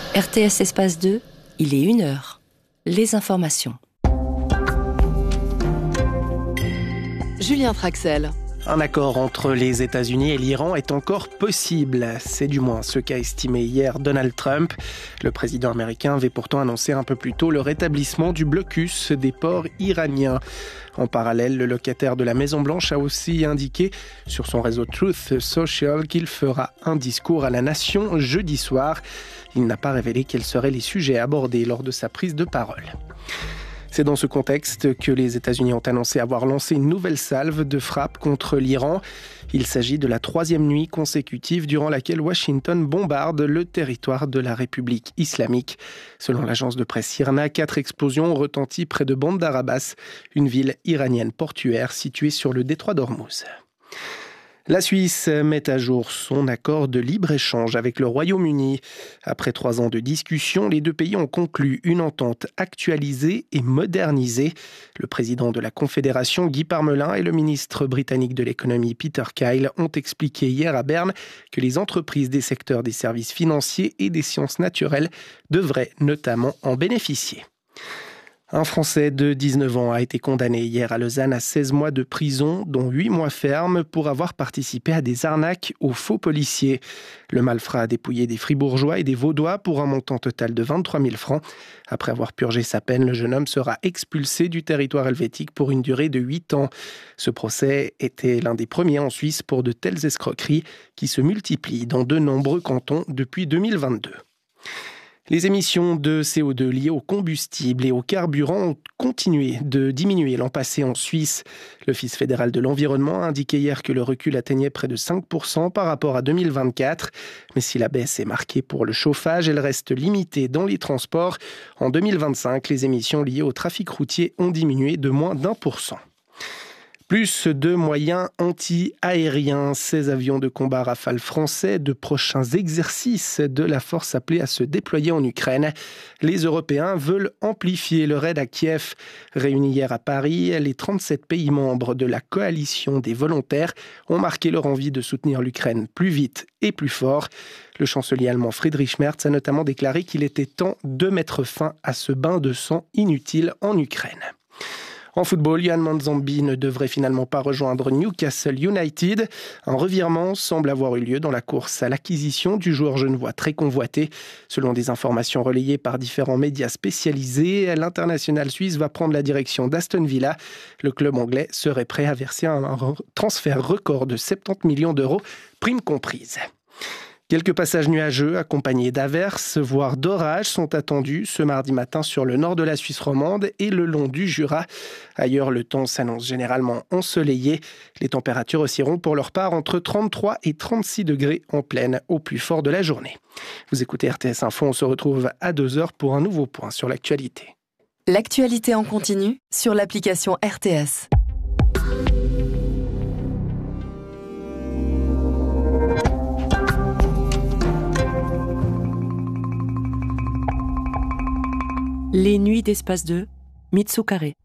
RTS Espace 2, il est 1h. Les informations. Julien Traxel. Un accord entre les États-Unis et l'Iran est encore possible. C'est du moins ce qu'a estimé hier Donald Trump. Le président américain avait pourtant annoncé un peu plus tôt le rétablissement du blocus des ports iraniens. En parallèle, le locataire de la Maison-Blanche a aussi indiqué sur son réseau Truth Social qu'il fera un discours à la nation jeudi soir. Il n'a pas révélé quels seraient les sujets abordés lors de sa prise de parole. C'est dans ce contexte que les États-Unis ont annoncé avoir lancé une nouvelle salve de frappe contre l'Iran. Il s'agit de la 3e nuit consécutive durant laquelle Washington bombarde le territoire de la République islamique. Selon l'agence de presse IRNA, 4 explosions ont retenti près de Bandar Abbas, une ville iranienne portuaire située sur le détroit d'Ormuz. La Suisse met à jour son accord de libre-échange avec le Royaume-Uni. Après 3 ans de discussion, les deux pays ont conclu une entente actualisée et modernisée. Le président de la Confédération, Guy Parmelin, et le ministre britannique de l'économie, Peter Kyle, ont expliqué hier à Berne que les entreprises des secteurs des services financiers et des sciences naturelles devraient notamment en bénéficier. Un Français de 19 ans a été condamné hier à Lausanne à 16 mois de prison, dont 8 mois fermes, pour avoir participé à des arnaques aux faux policiers. Le malfrat a dépouillé des Fribourgeois et des Vaudois pour un montant total de 23 000 francs. Après avoir purgé sa peine, le jeune homme sera expulsé du territoire helvétique pour une durée de 8 ans. Ce procès était l'un des premiers en Suisse pour de telles escroqueries qui se multiplient dans de nombreux cantons depuis 2022. Les émissions de CO2 liées au combustible et au carburant ont continué de diminuer l'an passé en Suisse. L'Office fédéral de l'environnement a indiqué hier que le recul atteignait près de 5% par rapport à 2024. Mais si la baisse est marquée pour le chauffage, elle reste limitée dans les transports. En 2025, les émissions liées au trafic routier ont diminué de moins d'1%. Plus de moyens anti-aériens. Ces avions de combat Rafale français, de prochains exercices de la force appelée à se déployer en Ukraine. Les Européens veulent amplifier le raid à Kiev. Réunis hier à Paris, les 37 pays membres de la coalition des volontaires ont marqué leur envie de soutenir l'Ukraine plus vite et plus fort. Le chancelier allemand Friedrich Merz a notamment déclaré qu'il était temps de mettre fin à ce bain de sang inutile en Ukraine. En football, Yann Manzambi ne devrait finalement pas rejoindre Newcastle United. Un revirement semble avoir eu lieu dans la course à l'acquisition du joueur genevois très convoité. Selon des informations relayées par différents médias spécialisés, l'international suisse va prendre la direction d'Aston Villa. Le club anglais serait prêt à verser un transfert record de 70 millions d'euros, primes comprises. Quelques passages nuageux accompagnés d'averses, voire d'orages, sont attendus ce mardi matin sur le nord de la Suisse romande et le long du Jura. Ailleurs, le temps s'annonce généralement ensoleillé. Les températures oscilleront pour leur part entre 33 et 36 degrés en pleine au plus fort de la journée. Vous écoutez RTS Info, on se retrouve à 2h pour un nouveau point sur l'actualité. L'actualité en continu sur l'application RTS. Les nuits d'Espace 2, Mitsu Carré.